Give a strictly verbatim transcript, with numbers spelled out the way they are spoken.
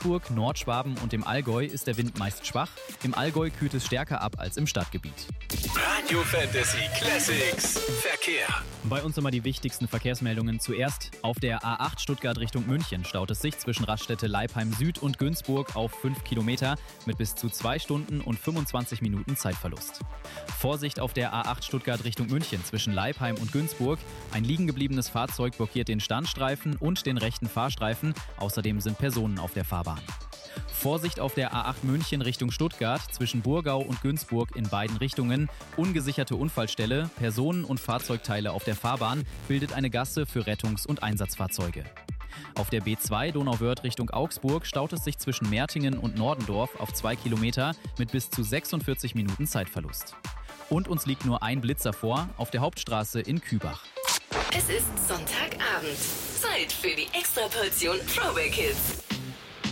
Salzburg, Nordschwaben und im Allgäu ist der Wind meist schwach. Im Allgäu kühlt es stärker ab als im Stadtgebiet. Radio Fantasy Classics Verkehr. Bei uns immer die wichtigsten Verkehrsmeldungen. Zuerst auf der A acht Stuttgart Richtung München staut es sich zwischen Raststätte Leipheim Süd und Günzburg auf fünf Kilometer mit bis zu zwei Stunden und fünfundzwanzig Minuten Zeitverlust. Vorsicht auf der A acht Stuttgart Richtung München zwischen Leipheim und Günzburg. Ein liegen gebliebenes Fahrzeug blockiert den Standstreifen und den rechten Fahrstreifen. Außerdem sind Personen auf der Fahrbahn. Vorsicht auf der A acht München Richtung Stuttgart zwischen Burgau und Günzburg in beiden Richtungen. Ungesicherte Unfallstelle, Personen- und Fahrzeugteile auf der Fahrbahn bildet eine Gasse für Rettungs- und Einsatzfahrzeuge. Auf der B zwei Donauwörth Richtung Augsburg staut es sich zwischen Mertingen und Nordendorf auf zwei Kilometer mit bis zu sechsundvierzig Minuten Zeitverlust. Und uns liegt nur ein Blitzer vor, auf der Hauptstraße in Kübach. Es ist Sonntagabend. Zeit für die Extraportion Throwback Hits.